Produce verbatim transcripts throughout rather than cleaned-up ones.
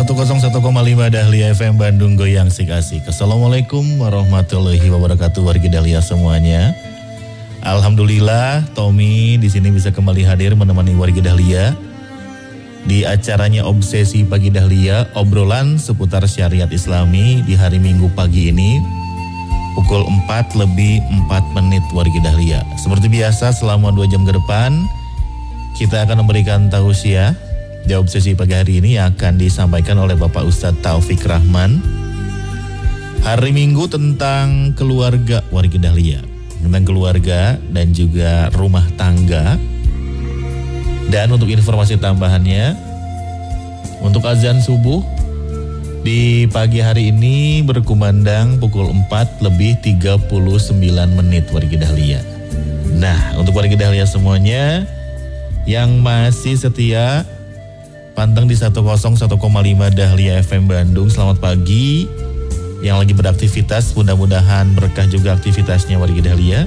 seratus satu koma lima Dahlia F M Bandung Goyang Sik-Asik. Assalamualaikum warahmatullahi wabarakatuh warga Dahlia semuanya. Alhamdulillah Tommy di sini bisa kembali hadir menemani warga Dahlia di acaranya Obsesi Pagi Dahlia, obrolan seputar syariat Islami di hari Minggu pagi ini pukul empat lebih empat menit warga Dahlia. Seperti biasa selama dua jam ke depan kita akan memberikan tausiah di Obsesi Pagi hari ini yang akan disampaikan oleh Bapak Ustadz Taufik Rahman. Hari Minggu tentang keluarga warga Dahlia, tentang keluarga dan juga rumah tangga. Dan untuk informasi tambahannya, untuk azan subuh di pagi hari ini berkumandang pukul empat lebih tiga puluh sembilan menit warga Dahlia. Nah, untuk warga Dahlia semuanya yang masih setia panteng di seratus satu koma lima Dahlia F M Bandung, selamat pagi. Yang lagi beraktivitas, mudah-mudahan berkah juga aktivitasnya warga Dahlia.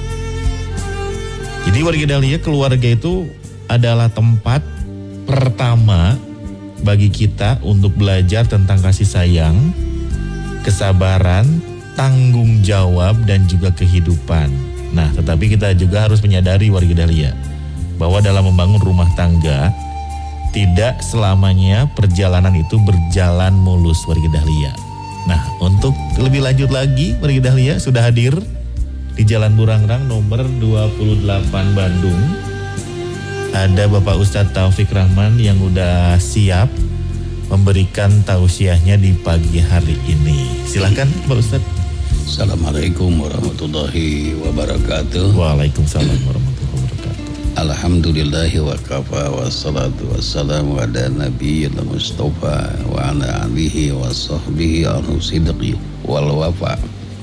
Jadi warga Dahlia, keluarga itu adalah tempat pertama bagi kita untuk belajar tentang kasih sayang, kesabaran, tanggung jawab, dan juga kehidupan. Nah, tetapi kita juga harus menyadari warga Dahlia bahwa dalam membangun rumah tangga tidak selamanya perjalanan itu berjalan mulus warga Dahlia. Nah, untuk lebih lanjut lagi warga Dahlia sudah hadir di Jalan Burangrang nomor dua puluh delapan Bandung. Ada Bapak Ustadz Taufik Rahman yang udah siap memberikan tausiahnya di pagi hari ini. Silahkan Pak Ustadz. Assalamualaikum warahmatullahi wabarakatuh. Waalaikumsalam warahmatullahi wabarakatuh. Alhamdulillahi wa kafa wa salatu wa salamu ala nabiyyil mustafa wa ala alihi wa sahbihi anu sidqi wal wafa.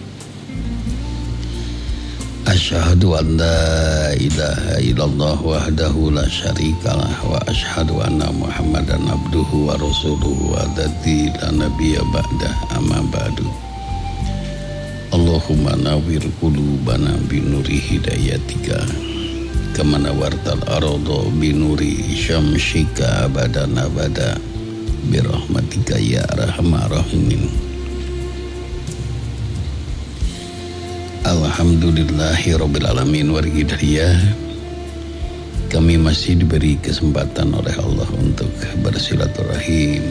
Asyhadu an la ilaha illallah wahdahu la syarikalah wa asyhadu anna Muhammadan abduhu wa rasuluhu wa dzati la nabiyya ba'dah amma ba'du. Allahumma nawwir qulubana bi nuri hidayatika kemana wartal arodo binuri syamsika abadan abada birahmatika ya arhamar rahimin. Alhamdulillahi rabbil alamin wargi Dahlia, kami masih diberi kesempatan oleh Allah untuk bersilaturahim.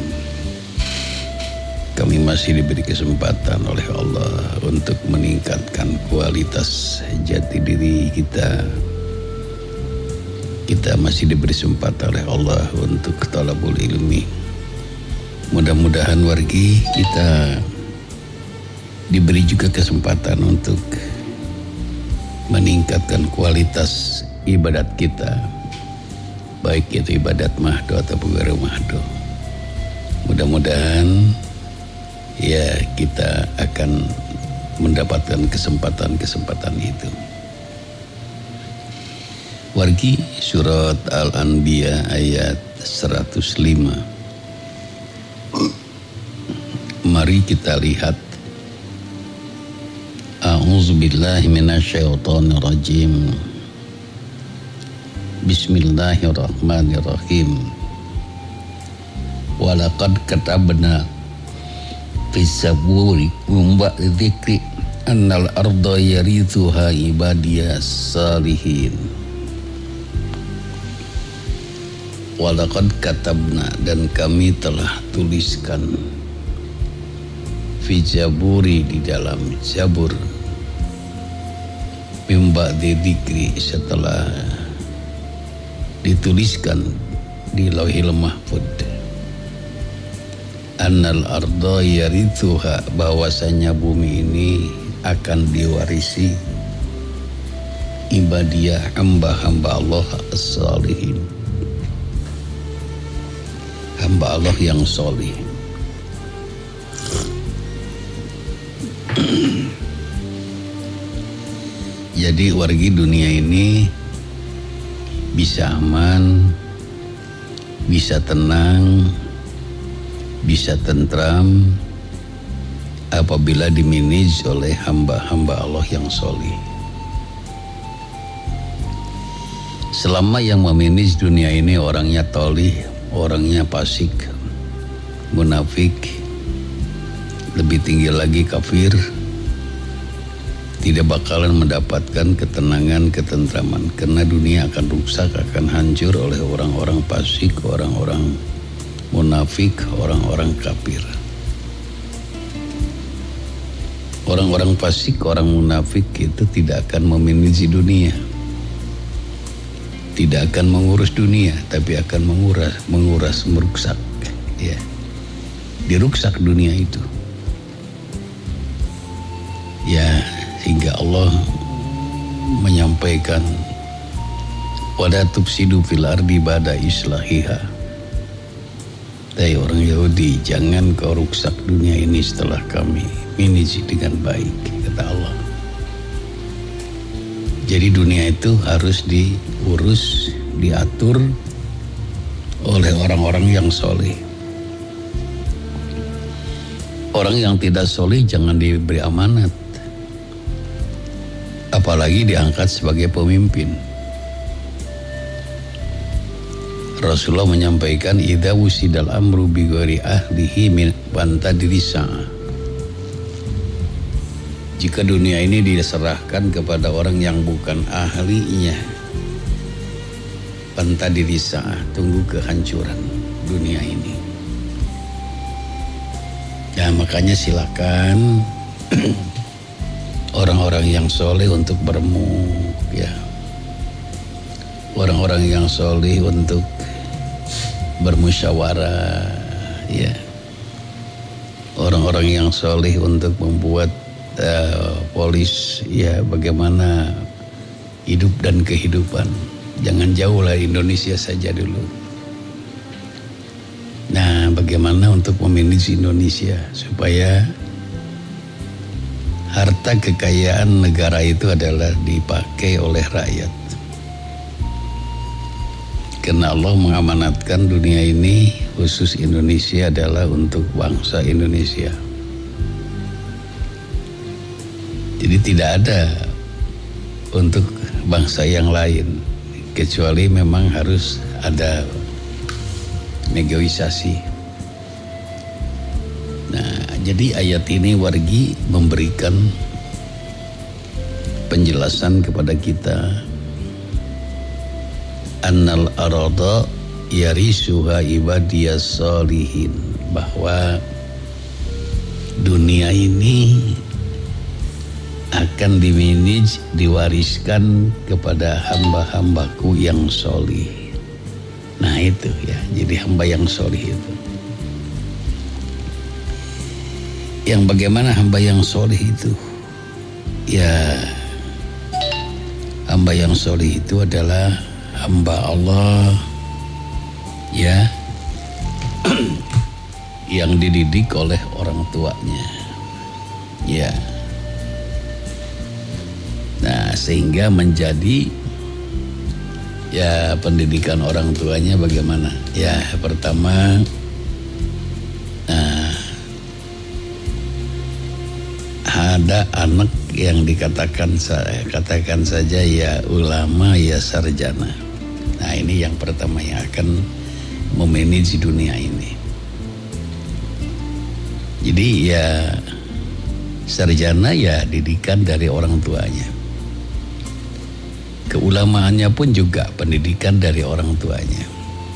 Kami masih diberi kesempatan oleh Allah untuk meningkatkan kualitas jati diri kita. Kita masih diberi kesempatan oleh Allah untuk talabul ilmi. Mudah-mudahan wargi kita diberi juga kesempatan untuk meningkatkan kualitas ibadat kita, baik itu ibadat mahdo atau bukan mahdo. Mudah-mudahan ya kita akan mendapatkan kesempatan-kesempatan itu. Wargi surat Al-Anbiya ayat seratus lima. Mari kita lihat. A'udzubillahi minasyaitonirrajim. Bismillahirrahmanirrahim. Walaqad katabna fis zaburi min ba'di dzikri annal arda yarithuha ibadiyas salihin. Walaqad katabna, dan kami telah tuliskan fi zaburi, di dalam zabur, min ba'di dzikri, setelah dituliskan di Lauhil Mahfud, annal arda yarithuha, bahwasanya bumi ini akan diwarisi ibadiyah, hamba-hamba Allah as-salihin, hamba Allah yang solih. Jadi wargi dunia ini bisa aman, bisa tenang, bisa tentram apabila dimanage oleh hamba-hamba Allah yang solih. Selama yang memanage dunia ini orangnya tolih, orangnya fasik, munafik, lebih tinggi lagi kafir, tidak bakalan mendapatkan ketenangan, ketentraman, karena dunia akan rusak, akan hancur oleh orang-orang fasik, orang-orang munafik, orang-orang kafir. Orang-orang fasik, orang munafik itu tidak akan memanage dunia, tidak akan mengurus dunia, tapi akan menguras, menguras, meruksak, ya, diruksak dunia itu, ya, hingga Allah menyampaikan wala tufsidu fil ardi ba'da islahiha. Hai orang Yahudi, jangan kau rusak dunia ini setelah kami manage dengan baik, kata Allah. Jadi dunia itu harus diurus, diatur oleh orang-orang yang soleh. Orang yang tidak soleh jangan diberi amanat, apalagi diangkat sebagai pemimpin. Rasulullah menyampaikan idza wusidal amru bi ghairi ahlihi min fantadri sa'ah. Jika dunia ini diserahkan kepada orang yang bukan ahlinya, fantadri sa'ah, tunggu kehancuran dunia ini. Ya, makanya silakan orang-orang yang soleh untuk bermuk, ya, orang-orang yang soleh untuk bermusyawarah, ya, orang-orang yang soleh untuk membuat uh, polis, ya, bagaimana hidup dan kehidupan. Jangan jauh lah, Indonesia saja dulu. Nah, bagaimana untuk memanage Indonesia supaya harta kekayaan negara itu adalah dipakai oleh rakyat. Karena Allah mengamanatkan dunia ini, khusus Indonesia, adalah untuk bangsa Indonesia. Jadi tidak ada untuk bangsa yang lain, kecuali memang harus ada negosiasi. Nah, jadi ayat ini wargi memberikan penjelasan kepada kita, annal arada yarisuha ibadiyas solihin, bahwa dunia ini akan dimanage, diwariskan kepada hamba-hambaku yang solih. Nah itu ya, jadi hamba yang solih itu. Yang bagaimana hamba yang solih itu? Ya, hamba yang solih itu adalah hamba Allah, ya, yang dididik oleh orang tuanya, ya. Nah, sehingga menjadi, ya, pendidikan orang tuanya bagaimana? Ya, pertama, nah, ada anak yang dikatakan saya katakan saja ya ulama, ya sarjana. Nah, ini yang pertama yang akan memanage dunia ini. Jadi ya sarjana ya didikan dari orang tuanya. Keulamaannya pun juga pendidikan dari orang tuanya.